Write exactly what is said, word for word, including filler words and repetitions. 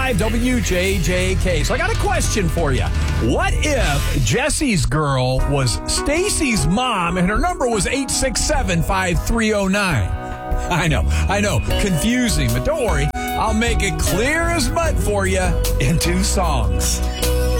five W J J K. So I got a question for you. What if Jesse's girl was Stacy's mom and her number was eight six seven, five three zero nine? I know, I know, confusing, but don't worry. I'll make it clear as mud for you in two songs.